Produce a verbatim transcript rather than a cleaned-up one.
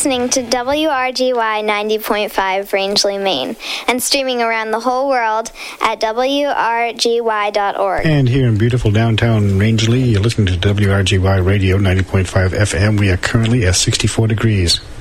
listening to W R G Y ninety point five Rangeley, Maine, and streaming around the whole world at W R G Y dot org. And here in beautiful downtown Rangeley, you're listening to W R G Y Radio ninety point five F M. We are currently at sixty-four degrees.